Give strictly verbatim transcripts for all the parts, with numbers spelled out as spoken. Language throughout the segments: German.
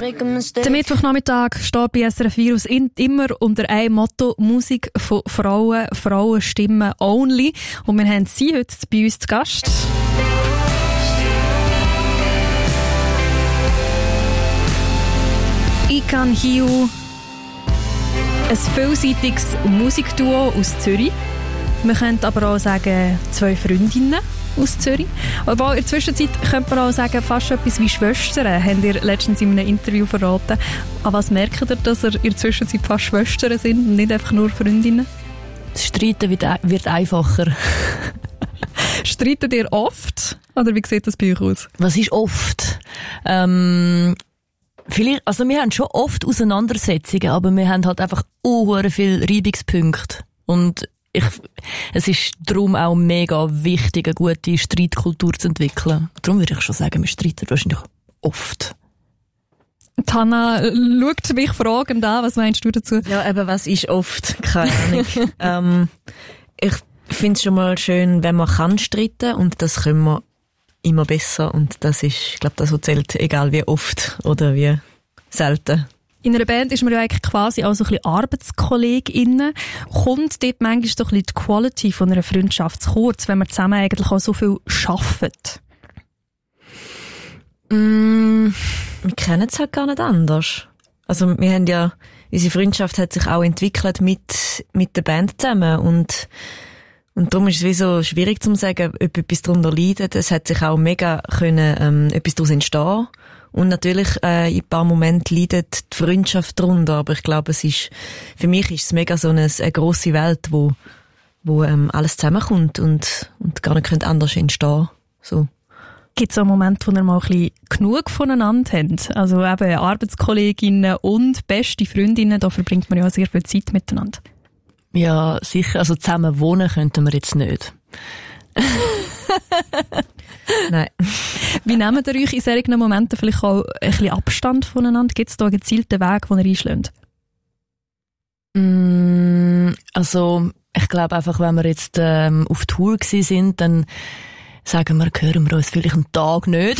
Der Mittwochnachmittag steht bei S R F Virus immer unter einem Motto: Musik von Frauen, Frauenstimmen only. Und wir haben sie heute bei uns zu Gast. Ikan Hiu, ein vielseitiges Musikduo aus Zürich. Man könnte aber auch sagen, zwei Freundinnen aus Zürich. Aber in der Zwischenzeit könnte man auch sagen, fast etwas wie Schwestern, habt ihr letztens in einem Interview verraten. An was merkt ihr, dass ihr in der Zwischenzeit fast Schwestern sind und nicht einfach nur Freundinnen? Das Streiten wird, wird einfacher. Streitet ihr oft? Oder wie sieht das bei euch aus? Was ist oft? Ähm, vielleicht, also wir haben schon oft Auseinandersetzungen, aber wir haben halt einfach unhuere viele Reibungspunkte. Und ich, es ist darum auch mega wichtig, eine gute Streitkultur zu entwickeln. Darum würde ich schon sagen, wir streiten wahrscheinlich oft. Hanna schaut mich fragend an, was meinst du dazu? Ja, eben, was ist oft? Keine Ahnung. ähm, ich finde es schon mal schön, wenn man kann streiten, und das können wir immer besser, und das ist, ich glaube, das, was zählt, egal wie oft oder wie selten. In einer Band ist man ja eigentlich quasi auch so ein bisschen ArbeitskollegInnen. Kommt dort manchmal so ein bisschen die Quality von einer Freundschaft zu kurz, wenn man zusammen eigentlich auch so viel arbeitet? Mm, wir kennen es halt gar nicht anders. Also wir haben ja, unsere Freundschaft hat sich auch entwickelt mit, mit der Band zusammen, und Und darum ist es wie so schwierig zu sagen, ob etwas darunter leidet. Es hat sich auch mega können, ähm, etwas daraus entstehen. Und natürlich, äh, in ein paar Momenten leidet die Freundschaft darunter. Aber ich glaube, es ist, für mich ist es mega so eine, eine grosse Welt, wo, wo, ähm, alles zusammenkommt und, und gar nicht könnte anders entstehen. So. Gibt es auch Momente, wo ihr mal ein bisschen genug voneinander habt? Also eben Arbeitskolleginnen und beste Freundinnen, da verbringt man ja sehr viel Zeit miteinander. Ja, sicher. Also zusammen wohnen könnten wir jetzt nicht. Nein. Wie nehmt ihr euch in solchen Momenten vielleicht auch ein bisschen Abstand voneinander? Gibt es da einen gezielten Weg, den ihr einschlägt? Mm, also, ich glaube einfach, wenn wir jetzt ähm, auf Tour gewesen sind, dann sagen wir, hören wir uns vielleicht einen Tag nicht.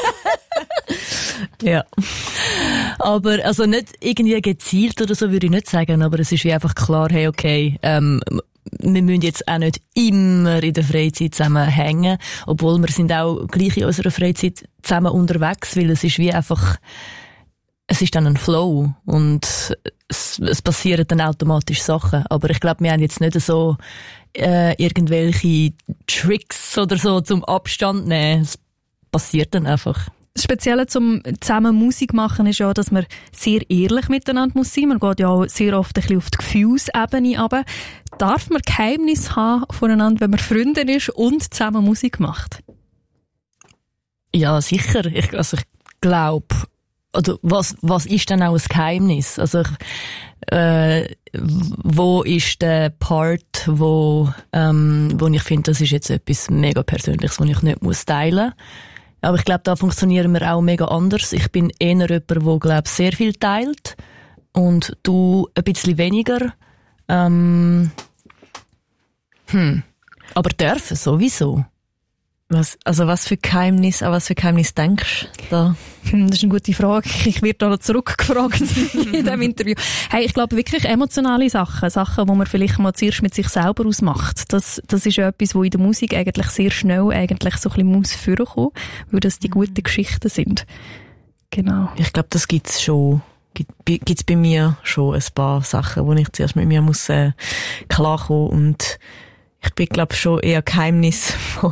Ja. Aber, also nicht irgendwie gezielt oder so würde ich nicht sagen, aber es ist wie einfach klar, hey, okay, ähm, wir müssen jetzt auch nicht immer in der Freizeit zusammen hängen, obwohl wir sind auch gleich in unserer Freizeit zusammen unterwegs, weil es ist wie einfach, es ist dann ein Flow und es, es passieren dann automatisch Sachen. Aber ich glaube, wir haben jetzt nicht so äh, irgendwelche Tricks oder so zum Abstand nehmen. Es passiert dann einfach. Das Spezielle zum zusammen Musik machen ist ja, dass man sehr ehrlich miteinander muss sein. Man geht ja auch sehr oft ein bisschen auf die Gefühlsebene runter. Darf man Geheimnis haben voneinander, wenn man Freundin ist und zusammen Musik macht? Ja, sicher. Ich, also ich glaube, oder was, was ist denn auch ein Geheimnis? Also ich, äh, wo ist der Part, wo, ähm, wo ich finde, das ist jetzt etwas mega Persönliches, was ich nicht muss teilen muss. Aber ich glaube, da funktionieren wir auch mega anders. Ich bin eher jemand, der, glaube sehr viel teilt. Und du ein bisschen weniger. Ähm, hm. Aber dürfen sowieso. Was, also was für Geheimnis, an was für Geheimnis denkst du da? Das ist eine gute Frage. Ich werde da noch zurückgefragt in diesem Interview. Hey, ich glaube wirklich emotionale Sachen, Sachen, die man vielleicht mal zuerst mit sich selber ausmacht. Das, das ist ja etwas, wo in der Musik eigentlich sehr schnell eigentlich so ein bisschen muss vorkommen, weil das die guten Geschichten sind. Genau. Ich glaube, das gibt's schon. Gibt es bei mir schon ein paar Sachen, wo ich zuerst mit mir muss äh, klarkommen, und ich bin, glaube ich, schon eher geheimnisvoll.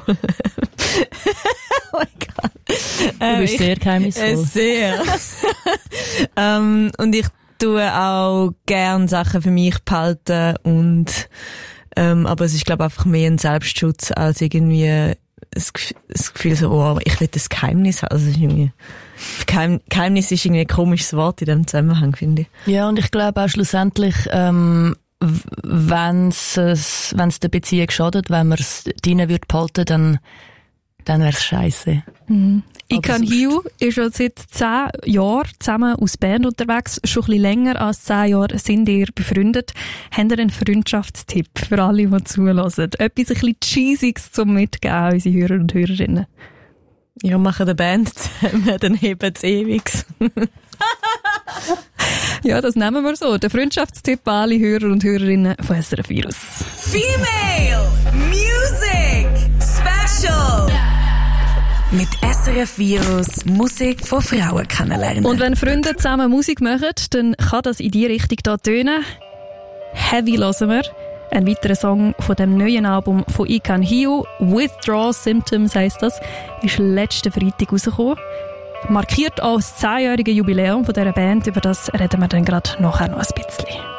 Oh mein Gott. Du bist sehr geheimnisvoll. Äh, sehr. ähm, und ich tue auch gern Sachen für mich behalten, und ähm, aber es ist, glaube ich, einfach mehr ein Selbstschutz als irgendwie das Gefühl so, oh, ich will das Geheimnis haben. Also irgendwie, Geheim, Geheimnis ist irgendwie ein komisches Wort in diesem Zusammenhang, finde ich. Ja, und ich glaube auch schlussendlich, ähm, wenn es wenn es der Beziehung schadet, wenn man es drinnen würde behalten, dann dann wäre es scheisse. Mhm. Ikan Hiu ist schon seit zehn Jahren zusammen aus Bern unterwegs. Schon ein bisschen länger als zehn Jahre sind ihr befreundet. Habt ihr einen Freundschaftstipp für alle, die zuhören? Etwas ein bisschen Cheesiges zum Mitgeben an unsere Hörer und Hörerinnen. Ja, machen eine Band zusammen, dann heben sie ewig. Ja, das nehmen wir so. Der Freundschaftstipp an alle Hörer und Hörerinnen von S R F Virus. Female Music Special. Mit S R F Virus Musik von Frauen kennenlernen. Und wenn Freunde zusammen Musik machen, dann kann das in die Richtung hier tönen. Heavy hören wir. Ein weiterer Song von dem neuen Album von Ikan Hiu, Withdrawal Symptoms heisst das, ist letzten Freitag rausgekommen. Markiert auch das zehnjährige Jubiläum von dieser Band, über das reden wir dann gerade nachher noch ein bisschen.